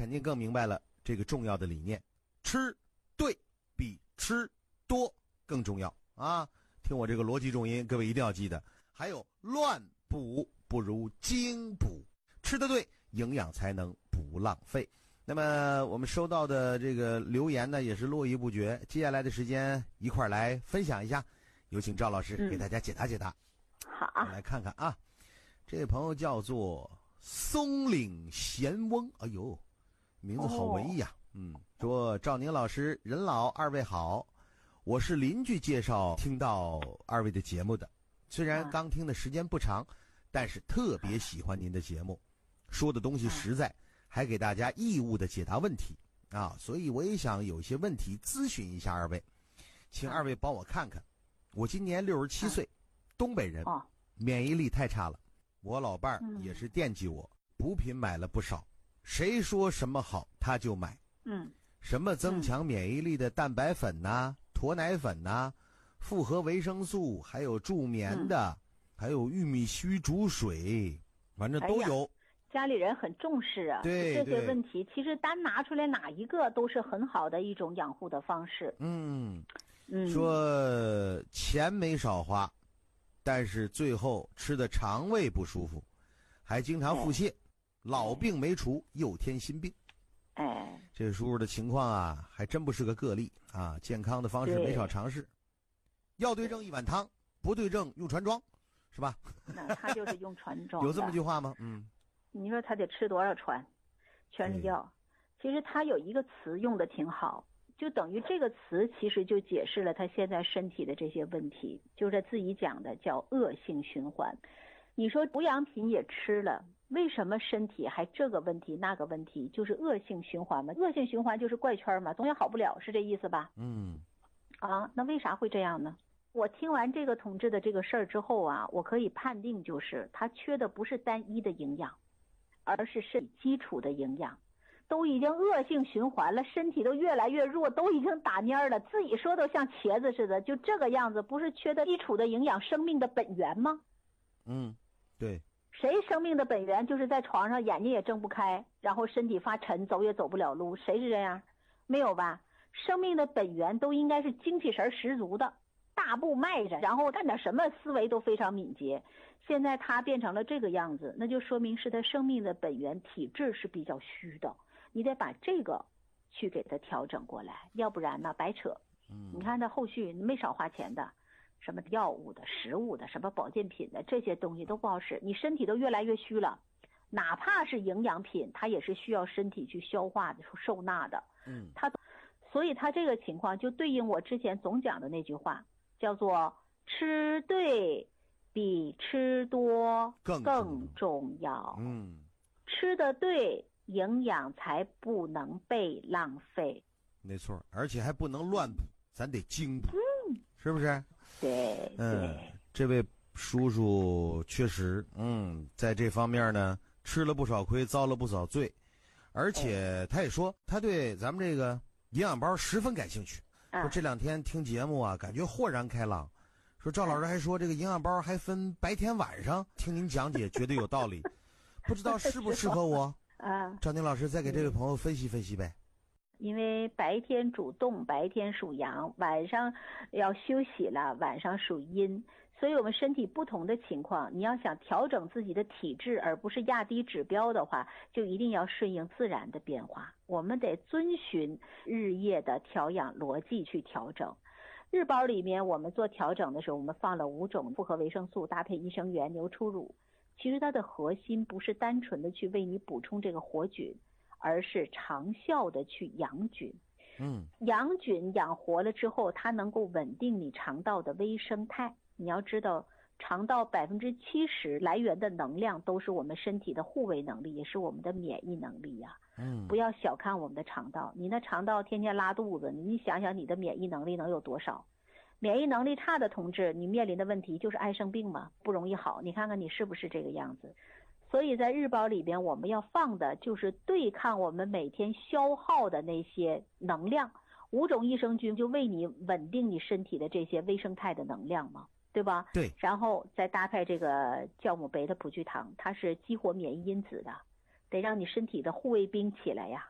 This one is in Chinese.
肯定更明白了这个重要的理念，吃对比吃多更重要啊！听我这个逻辑重音，各位一定要记得。还有乱补不如精补，吃得对，营养才能不浪费。那么我们收到的这个留言呢，也是络绎不绝。接下来的时间一块儿来分享一下，有请赵老师给大家解答解答。 好， 我们来看看啊，这位朋友叫做松岭贤翁，哎呦，名字好文艺呀。说赵宁老师人老，二位好，我是邻居介绍听到二位的节目的，虽然刚听的时间不长，但是特别喜欢您的节目，说的东西实在，还给大家义务的解答问题啊，所以我也想有些问题咨询一下二位，请二位帮我看看。我今年67岁，东北人，免疫力太差了，我老伴儿也是惦记我，补品买了不少，谁说什么好他就买。什么增强免疫力的蛋白粉呐、驼奶粉呐、复合维生素，还有助眠的，还有玉米须煮水，反正都有。 家里人很重视啊， 对这些问题其实单拿出来哪一个都是很好的一种养护的方式。 说钱没少花，但是最后吃的肠胃不舒服，还经常腹泻，老病没除，又添新病。这叔叔的情况啊，还真不是个个例啊！健康的方式没少尝试，要对症一碗汤，不对症用船装，是吧？ 那他就是用船装。 有这么句话吗？ 你说他得吃多少船？全是药。其实他有一个词用的挺好，就等于这个词其实就解释了他现在身体的这些问题，就是他自己讲的叫恶性循环。你说补养品也吃了，为什么身体还这个问题那个问题？就是恶性循环嘛，恶性循环就是怪圈嘛，总也好不了，是这意思吧？那为啥会这样呢？我听完这个同志的这个事儿之后啊，我可以判定就是他缺的不是单一的营养，而是身体基础的营养，都已经恶性循环了，身体都越来越弱，都已经打蔫了，自己说都像茄子似的，就这个样子，不是缺的基础的营养，生命的本源吗？ 对。 谁生命的本源就是在床上眼睛也睁不开，然后身体发沉，走也走不了路，谁是这样？没有吧？生命的本源都应该是精气神十足的，大步迈着，然后干点什么思维都非常敏捷。现在他变成了这个样子，那就说明是他生命的本源体质是比较虚的，你得把这个去给他调整过来，要不然呢白扯。你看他后续没少花钱的，什么药物的、食物的、什么保健品的，这些东西都不好使，你身体都越来越虚了。哪怕是营养品，它也是需要身体去消化的、受纳的。所以它这个情况就对应我之前总讲的那句话，叫做吃对比吃多更重要。吃得对，营养才不能被浪费。没错，而且还不能乱补，咱得精补，是不是？ 对， 这位叔叔确实，在这方面呢吃了不少亏，遭了不少罪，而且他也说他对咱们这个营养包十分感兴趣。说这两天听节目啊，感觉豁然开朗。说赵老师还说这个营养包还分白天晚上，听您讲解觉得有道理，不知道适不适合我？赵宁老师再给这位朋友分析分析呗。 因为白天主动，白天属阳，晚上要休息了，晚上属阴，所以我们身体不同的情况，你要想调整自己的体质，而不是压低指标的话，就一定要顺应自然的变化，我们得遵循日夜的调养逻辑去调整。日包里面我们做调整的时候，我们放了5种复合维生素搭配益生元、牛初乳，其实它的核心不是单纯的去为你补充这个活菌，而是长效的去养菌。养菌养活了之后，它能够稳定你肠道的微生态。你要知道，肠道70%来源的能量都是我们身体的护卫能力，也是我们的免疫能力呀。不要小看我们的肠道，你那肠道天天拉肚子，你想想你的免疫能力能有多少？免疫能力差的同志，你面临的问题就是爱生病嘛，不容易好。你看看你是不是这个样子？所以在日包里边，我们要放的就是对抗我们每天消耗的那些能量，5种益生菌就为你稳定你身体的这些微生态的能量嘛，对吧？ 对。 然后再搭配这个酵母酶的葡聚糖，它是激活免疫因子的，得让你身体的护卫兵起来呀。